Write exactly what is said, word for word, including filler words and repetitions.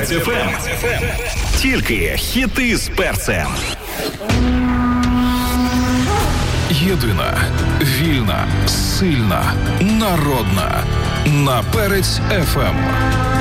Перець еф ем. Тільки хіти з перцем. Єдина, вільна, сильна, народна. На Перець еф ем.